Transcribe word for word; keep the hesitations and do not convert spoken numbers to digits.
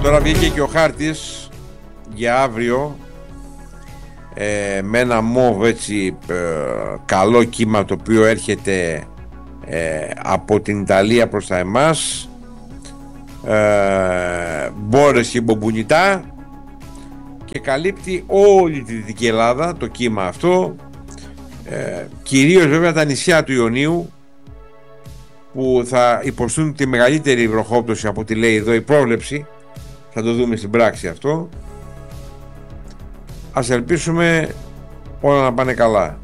Τώρα βγήκε και ο χάρτης για αύριο, ε, με ένα μοβ έτσι ε, καλό κύμα, το οποίο έρχεται ε, από την Ιταλία προς τα εμάς, ε, Μπόρες και Μπομπουνιτά, και καλύπτει όλη τη Δυτική Ελλάδα το κύμα αυτό, ε, κυρίως βέβαια τα νησιά του Ιωνίου, που θα υποστούν τη μεγαλύτερη βροχόπτωση από ό,τι λέει εδώ η πρόβλεψη. Θα το δούμε στην πράξη αυτό. Ας ελπίσουμε όλα να πάνε καλά.